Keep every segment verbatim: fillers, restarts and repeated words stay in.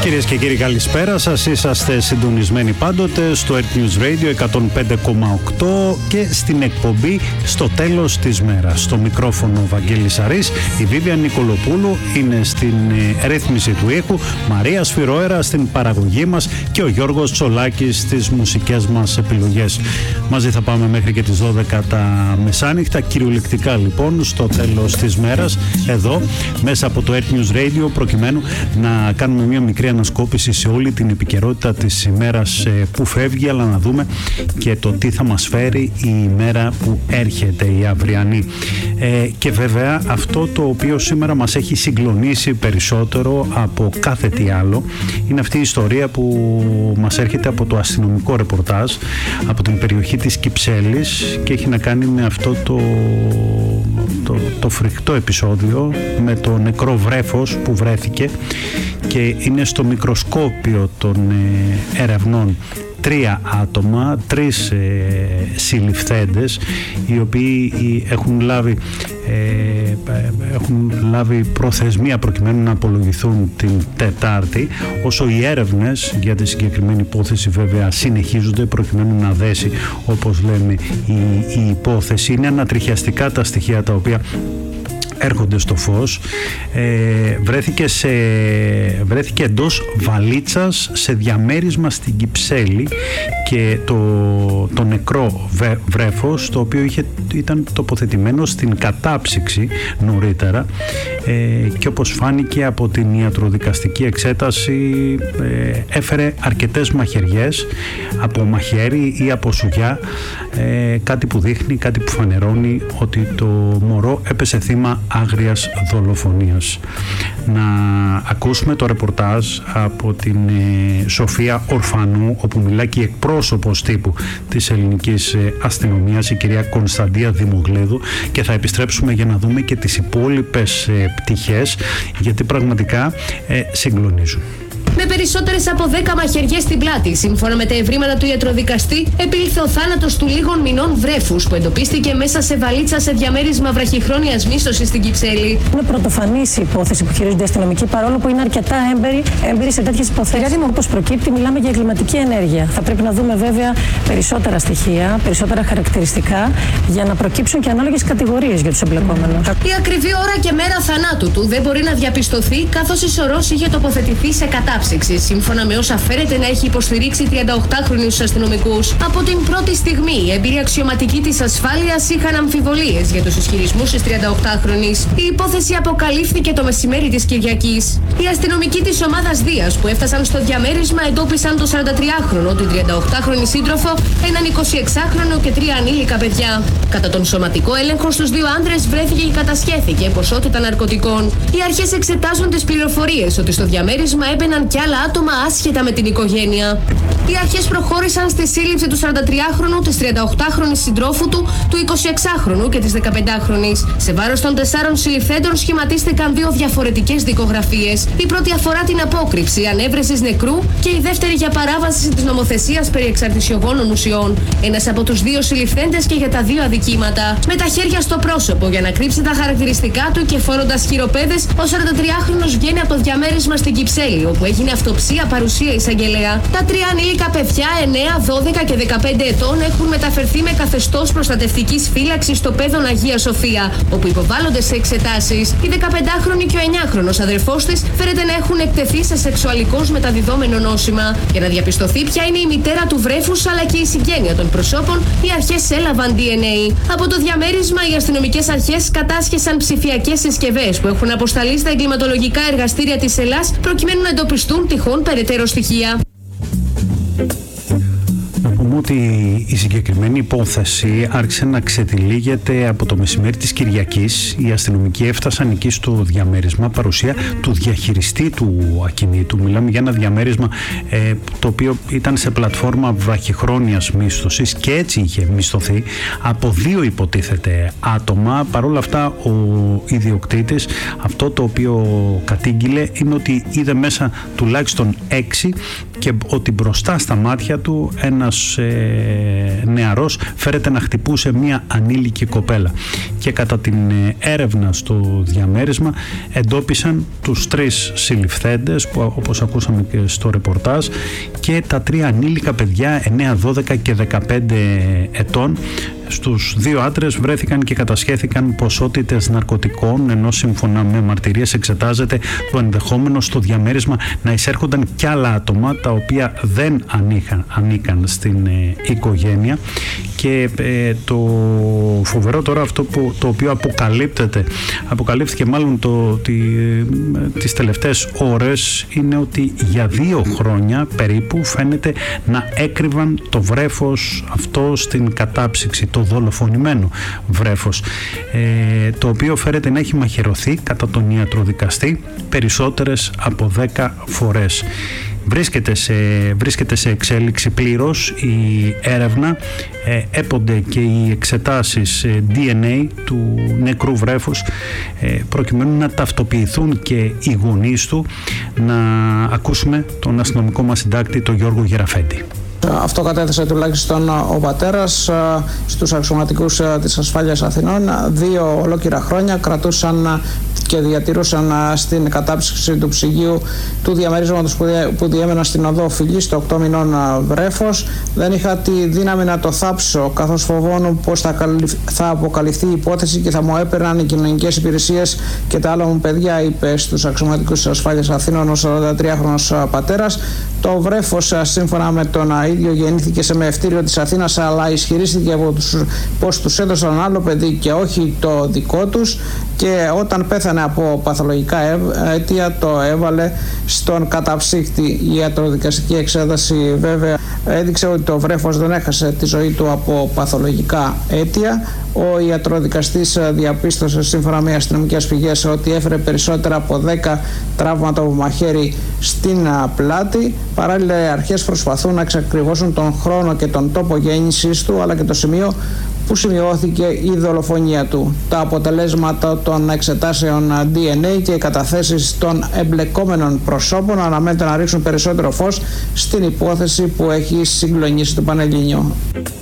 Κυρίες και κύριοι, καλησπέρα σας. Είσαστε συντονισμένοι πάντοτε στο Earth News Radio εκατόν πέντε κόμμα οκτώ και στην εκπομπή Στο Τέλος της Μέρας. Στο μικρόφωνο Βαγγέλης Αρής, η Βίβια Νικολοπούλου είναι στην ρύθμιση του ήχου, Μαρία Σφυροέρα στην παραγωγή μας και ο Γιώργος Τσολάκης στις μουσικές μας επιλογές. Μαζί θα πάμε μέχρι και τις δώδεκα τα μεσάνυχτα, κυριολεκτικά λοιπόν στο τέλος της μέρας, εδώ μέσα από το Earth News Radio, προκειμένου να κάνουμε μια μικρή ανασκόπηση σε όλη την επικαιρότητα της ημέρας που φεύγει, αλλά να δούμε και το τι θα μας φέρει η ημέρα που έρχεται, η αυριανή. Ε, και βέβαια αυτό το οποίο σήμερα μας έχει συγκλονίσει περισσότερο από κάθε τι άλλο είναι αυτή η ιστορία που μας έρχεται από το αστυνομικό ρεπορτάζ από την περιοχή της Κυψέλης και έχει να κάνει με αυτό το, το, το φρικτό επεισόδιο με το νεκρό βρέφος που βρέθηκε και είναι στο μικροσκόπιο των ε, ερευνών τρία άτομα, τρεις ε, συλληφθέντες οι οποίοι έχουν λάβει, ε, έχουν λάβει προθεσμία προκειμένου να απολογηθούν την Τετάρτη, όσο οι έρευνες για τη συγκεκριμένη υπόθεση βέβαια συνεχίζονται προκειμένου να δέσει, όπως λέμε, η, η υπόθεση. Είναι ανατριχιαστικά τα στοιχεία τα οποία έρχονται στο φως. Ε, βρέθηκε, σε, βρέθηκε εντός βαλίτσας σε διαμέρισμα στην Κυψέλη και το, το νεκρό βε, βρέφος, το οποίο είχε, ήταν τοποθετημένο στην κατάψυξη νωρίτερα ε, και όπως φάνηκε από την ιατροδικαστική εξέταση ε, έφερε αρκετές μαχαιριές από μαχαίρι ή από σουγιά, ε, κάτι που δείχνει, κάτι που φανερώνει ότι το μωρό έπεσε θύμα άγριας δολοφονίας. Να ακούσουμε το ρεπορτάζ από την ε, Σοφία Ορφανού, όπου μιλάει και η εκπρόσωπος τύπου της ελληνικής ε, αστυνομίας, η κυρία Κωνσταντία Δημογλίδου, και θα επιστρέψουμε για να δούμε και τις υπόλοιπες ε, πτυχές, γιατί πραγματικά ε, συγκλονίζουν. Με περισσότερες από δέκα μαχαιριές στην πλάτη, σύμφωνα με τα ευρήματα του ιατροδικαστή, επήλθε ο θάνατος του λίγων μηνών βρέφους που εντοπίστηκε μέσα σε βαλίτσα σε διαμέρισμα βραχυχρόνιας μίσθωσης στην Κυψέλη. Είναι πρωτοφανής η υπόθεση που χειρίζονται οι αστυνομικοί, παρόλο που είναι αρκετά έμπειροι, έμπειροι σε τέτοιες υποθέσεις. Όπως προκύπτει, μιλάμε για εγκληματική ενέργεια. Θα πρέπει να δούμε βέβαια περισσότερα στοιχεία, περισσότερα χαρακτηριστικά, για να προκύψουν και ανάλογες κατηγορίες για τους εμπλεκόμενους. Η ακριβή ώρα και μέρα θανάτου του δεν μπορεί να διαπιστωθεί, καθώς η σωρός είχε τοποθετηθεί σε κατάψυξη. Σύμφωνα με όσα φέρεται να έχει υποστηρίξει τριανταοκτάχρονους αστυνομικούς. Από την πρώτη στιγμή, οι εμπειροί αξιωματικοί της ασφάλειας είχαν αμφιβολίες για τους ισχυρισμούς της τριανταοκτάχρονης. Η υπόθεση αποκαλύφθηκε το μεσημέρι της Κυριακής. Οι αστυνομικοί της ομάδας Δίας που έφτασαν στο διαμέρισμα εντόπισαν το σαραντατριάχρονο, την τριανταοκτάχρονη σύντροφο, έναν εικοσιεξάχρονο και τρία ανήλικα παιδιά. Κατά τον σωματικό έλεγχο στους δύο άντρες βρέθηκε και κατασχέθηκε ποσότητα ναρκωτικών. Οι αρχές εξετάζουν τις πληροφορίες ότι στο διαμέρισμα έμπαιναν και άλλα άτομα άσχετα με την οικογένεια. Οι αρχές προχώρησαν στη σύλληψη του σαραντατριάχρονου, της τριανταοκτάχρονης συντρόφου του, του εικοσιεξάχρονου και της δεκαπεντάχρονης. Σε βάρος των τεσσάρων συλληφθέντων σχηματίστηκαν δύο διαφορετικές δικογραφίες. Η πρώτη αφορά την απόκρυψη ανέβρεσης νεκρού και η δεύτερη για παράβαση της νομοθεσίας περί εξαρτησιογόνων ουσιών. Ένας από τους δύο συλληφθέντες και για τα δύο αδικήματα. Με τα χέρια στο πρόσωπο για να κρύψει τα χαρακτηριστικά του και φορώντας χειροπέδες, ο σαραντατριάχρονος βγαίνει από το διαμέρισμα στην Κυψέλη, όπου έγινε αυτοψία παρουσία εισαγγελέα. Τα τρία ανήλικα παιδιά, εννέα, δώδεκα και δεκαπέντε ετών, έχουν μεταφερθεί με καθεστώς προστατευτικής φύλαξης στο Παιδόν Αγία Σοφία, όπου υποβάλλονται σε εξετάσεις. Η δεκαπεντάχρονη και ο εννιάχρονος αδερφός της φέρεται να έχουν εκτεθεί σε σεξουαλικώς μεταδιδόμενο νόσημα. Για να διαπιστωθεί ποια είναι η μητέρα του βρέφους αλλά και η συγγένεια των προσώπων, οι αρχές έλαβαν ντι εν έι. Από το διαμέρισμα, οι αστυνομικές αρχές κατάσχεσαν ψηφιακές συσκευές που έχουν αποσταλεί στα εγκληματολογικά εργαστήρια της Ελλάς προκειμένου να εντοπιστούν τυχόν περαιτέρω στοιχεία. Να πούμε ότι η συγκεκριμένη υπόθεση άρχισε να ξετυλίγεται από το μεσημέρι της Κυριακής. Οι αστυνομικοί έφτασαν εκεί στο διαμέρισμα παρουσία του διαχειριστή του ακινήτου. Μιλάμε για ένα διαμέρισμα ε, το οποίο ήταν σε πλατφόρμα βραχυχρόνιας μίσθωσης και έτσι είχε μισθωθεί από δύο υποτίθεται άτομα. Παρ' όλα αυτά ο ιδιοκτήτης αυτό το οποίο κατήγγειλε είναι ότι είδε μέσα τουλάχιστον έξι και ότι μπροστά στα μάτια του ένας ε, νεαρός φέρεται να χτυπούσε μια ανήλικη κοπέλα. και κατά την έρευνα στο διαμέρισμα εντόπισαν τους τρεις συλληφθέντες που, όπως ακούσαμε και στο ρεπορτάζ, και τα τρία ανήλικα παιδιά εννέα, δώδεκα και δεκαπέντε ετών. Στους δύο άντρες βρέθηκαν και κατασχέθηκαν ποσότητες ναρκωτικών, ενώ σύμφωνα με μαρτυρίες εξετάζεται το ενδεχόμενο στο διαμέρισμα να εισέρχονταν κι άλλα άτομα τα οποία δεν ανήκαν, ανήκαν στην ε, οικογένεια. Και ε, το φοβερό τώρα, αυτό που, το οποίο αποκαλύπτεται, αποκαλύφθηκε μάλλον το, τη, τις τελευταίες ώρες, είναι ότι για δύο χρόνια περίπου φαίνεται να έκρυβαν το βρέφος αυτό στην κατάψυξη, το δολοφονημένο βρέφος, ε, το οποίο φέρεται να έχει μαχαιρωθεί κατά τον ιατροδικαστή περισσότερες από δέκα φορές. Βρίσκεται σε, βρίσκεται σε εξέλιξη πλήρως η έρευνα, ε, έπονται και οι εξετάσεις ε, ντι εν έι του νεκρού βρέφους, ε, προκειμένου να ταυτοποιηθούν και οι γονείς του. Να ακούσουμε τον αστυνομικό μας συντάκτη, τον Γιώργο Γεραφέντη. Αυτό κατέθεσε τουλάχιστον ο πατέρας στους αξιωματικούς της Ασφάλειας Αθηνών. Δύο ολόκληρα χρόνια κρατούσαν και διατηρούσαν στην κατάψυξη του ψυγείου του διαμερίσματος που διέμεναν στην οδό Φυλής το οκτώ μηνών βρέφος. Δεν είχα τη δύναμη να το θάψω, καθώς φοβόμουν πως θα, θα αποκαλυφθεί η υπόθεση και θα μου έπαιρναν οι κοινωνικές υπηρεσίες και τα άλλα μου παιδιά, είπε στους αξιωματικούς της Ασφάλειας Αθηνών ο σαραντατριάχρονος πατέρας. Το βρέφος, σύμφωνα με τον ίδιο, γεννήθηκε σε μεευτήριο της Αθήνας, αλλά ισχυρίστηκε από τους, πως τους έδωσαν άλλο παιδί και όχι το δικό τους, και όταν πέθανε από παθολογικά αίτια το έβαλε στον καταψύκτη. Η ιατροδικαστική εξέταση βέβαια έδειξε ότι το βρέφος δεν έχασε τη ζωή του από παθολογικά αίτια. Ο ιατροδικαστής διαπίστωσε, σύμφωνα με αστυνομικές πηγές, ότι έφερε περισσότερα από δέκα τραύματα από μαχαίρι στην πλάτη. Παράλληλα, οι αρχές προσπαθούν να εξακριβώσουν τον χρόνο και τον τόπο γέννησης του, αλλά και το σημείο που σημειώθηκε η δολοφονία του. Τα αποτελέσματα των εξετάσεων ντι εν έι και οι καταθέσεις των εμπλεκόμενων προσώπων αναμένεται να ρίξουν περισσότερο φως στην υπόθεση που έχει συγκλονίσει το Πανελλήνιο.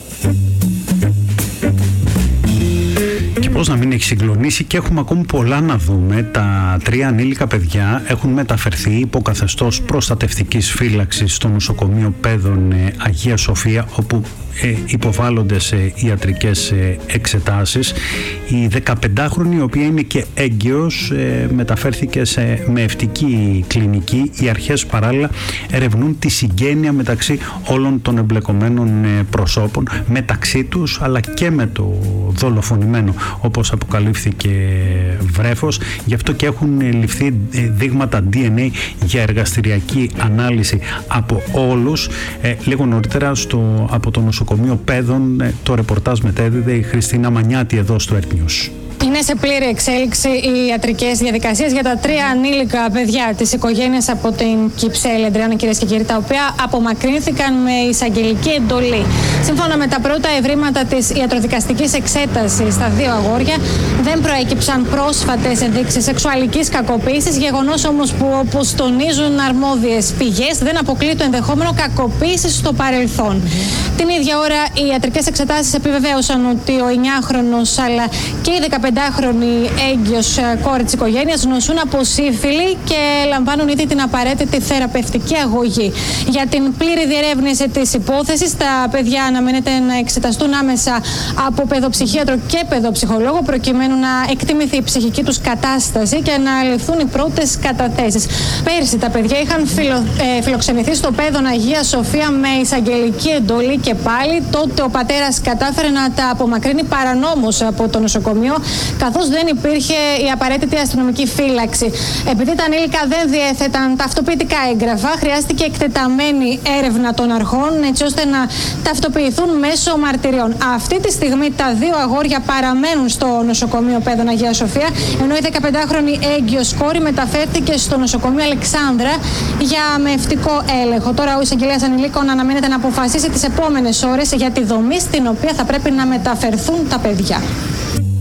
Πώς να μην έχει συγκλονίσει, και έχουμε ακόμη πολλά να δούμε. Τα τρία ανήλικα παιδιά έχουν μεταφερθεί υπό καθεστώς προστατευτικής φύλαξης στο νοσοκομείο Πέδων Αγία Σοφία, όπου ε, υποβάλλονται σε ιατρικές ε, εξετάσεις. Η δεκαπεντάχρονη, η οποία είναι και έγκυος, ε, μεταφέρθηκε σε μεευτική κλινική. Οι αρχές παράλληλα ερευνούν τη συγγένεια μεταξύ όλων των εμπλεκομένων ε, προσώπων, μεταξύ τους αλλά και με το δολοφονημένο, όπως αποκαλύφθηκε, βρέφος. Γι' αυτό και έχουν ληφθεί δείγματα ντι εν έι για εργαστηριακή ανάλυση από όλους. Ε, λίγο νωρίτερα στο, από το νοσοκομείο Πέδων, ε, το ρεπορτάζ μετέδιδε η Χριστίνα Μανιάτη εδώ στο Earth News. Είναι σε πλήρη εξέλιξη οι ιατρικές διαδικασίες για τα τρία ανήλικα παιδιά της οικογένειας από την Κυψέλη, Αντριάννα, κυρίες και κύριοι, τα οποία απομακρύνθηκαν με εισαγγελική εντολή. Σύμφωνα με τα πρώτα ευρήματα της ιατροδικαστικής εξέτασης στα δύο αγόρια, δεν προέκυψαν πρόσφατες ενδείξεις σεξουαλικής κακοποίησης, γεγονός όμως που, όπως τονίζουν αρμόδιες πηγές, δεν αποκλείει το ενδεχόμενο κακοποίησης στο παρελθόν. Mm-hmm. Την ίδια ώρα, οι ιατρικές εξετάσεις επιβεβαίωσαν ότι ο εννιάχρονος αλλά και η δεκαπεντάχρονη έγκυος κόρη της οικογένειας νοσούν από σύφυλλη και λαμβάνουν ήδη την απαραίτητη θεραπευτική αγωγή. Για την πλήρη διερεύνηση της υπόθεσης, τα παιδιά αναμένεται να εξεταστούν άμεσα από παιδοψυχίατρο και παιδοψυχολόγο, προκειμένου να εκτιμηθεί η ψυχική τους κατάσταση και να ληφθούν οι πρώτες καταθέσεις. Πέρσι τα παιδιά είχαν φιλο, ε, φιλοξενηθεί στο Πέδον Αγία Σοφία με εισαγγελική εντολή και πάλι. Τότε ο πατέρας κατάφερε να τα απομακρύνει παρανόμως από το νοσοκομείο, καθώς δεν υπήρχε η απαραίτητη αστυνομική φύλαξη. Επειδή τα ανήλικα δεν διέθεταν ταυτοποιητικά έγγραφα, χρειάστηκε εκτεταμένη έρευνα των αρχών, έτσι ώστε να ταυτοποιηθούν μέσω μαρτυριών. Αυτή τη στιγμή τα δύο αγόρια παραμένουν στο νοσοκομείο Πέδων Αγία Σοφία, ενώ η δεκαπεντάχρονη έγκυος κόρη μεταφέρθηκε στο νοσοκομείο Αλεξάνδρα για μεευτικό έλεγχο. Τώρα ο εισαγγελέας ανηλίκων αναμένεται να αποφασίσει τις επόμενες ώρες για τη δομή στην οποία θα πρέπει να μεταφερθούν τα παιδιά.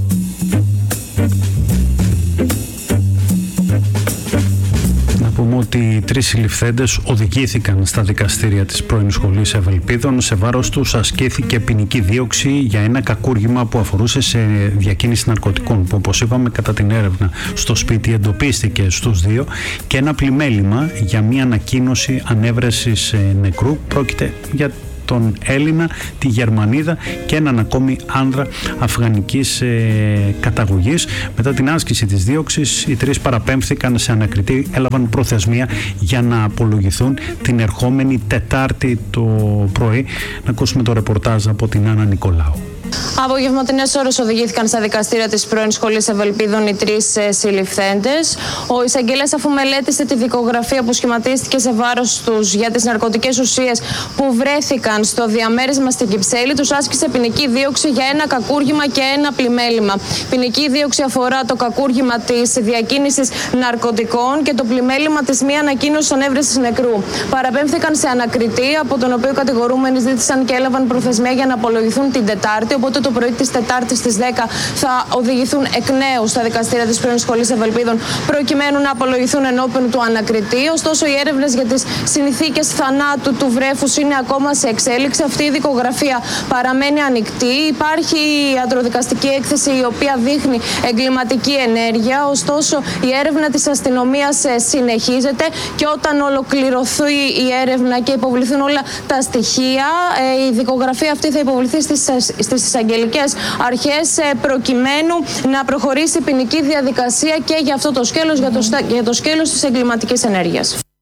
Πούμε ότι ότι οι τρεις συλληφθέντες οδηγήθηκαν στα δικαστήρια της πρώην σχολής Ευελπίδων. Σε βάρος τους ασκήθηκε ποινική δίωξη για ένα κακούργημα που αφορούσε σε διακίνηση ναρκωτικών, που όπως είπαμε κατά την έρευνα στο σπίτι εντοπίστηκε στους δύο, και ένα πλημέλημα για μια ανακοίνωση ανέβρεσης νεκρού. Πρόκειται για τον Έλληνα, τη Γερμανίδα και έναν ακόμη άνδρα αφγανικής ε, καταγωγής. Μετά την άσκηση της δίωξης, οι τρεις παραπέμφθηκαν σε ανακριτή, έλαβαν προθεσμία για να απολογηθούν την ερχόμενη Τετάρτη το πρωί. Να ακούσουμε το ρεπορτάζ από την Άννα Νικολάου. Απογευματινές ώρες οδηγήθηκαν στα δικαστήρια της πρώην σχολής Ευελπίδων οι τρεις ε, συλληφθέντες. Ο εισαγγελέας, αφού μελέτησε τη δικογραφία που σχηματίστηκε σε βάρος τους για τις ναρκωτικές ουσίες που βρέθηκαν στο διαμέρισμα στην Κυψέλη, τους άσκησε ποινική δίωξη για ένα κακούργημα και ένα πλημέλημα. Ποινική δίωξη αφορά το κακούργημα της διακίνησης ναρκωτικών και το πλημέλημα της μη ανακοίνωσης ανέβρεσης νεκρού. Παραπέμφθηκαν σε ανακριτή, από τον οποίο οι κατηγορούμενοι ζήτησαν και έλαβαν προθεσμία για να απολογηθούν την Τετάρτη. Οπότε το πρωί της Τετάρτης στις δέκα θα οδηγηθούν εκ νέου στα δικαστήρια της πρώην σχολής Ευελπίδων, προκειμένου να απολογηθούν ενώπιον του ανακριτή. Ωστόσο, οι έρευνες για τις συνθήκες θανάτου του βρέφους είναι ακόμα σε εξέλιξη. Αυτή η δικογραφία παραμένει ανοιχτή. Υπάρχει ιατροδικαστική έκθεση η οποία δείχνει εγκληματική ενέργεια. Ωστόσο, η έρευνα της αστυνομίας συνεχίζεται και όταν ολοκληρωθεί η έρευνα και υποβληθούν όλα τα στοιχεία, η δικογραφία αυτή θα υποβληθεί στις στις εισαγγελικές αρχές προκειμένου να προχωρήσει η ποινική διαδικασία και για αυτό το σκέλος, για το, για το σκέλος της εγκληματικής ενέργειας.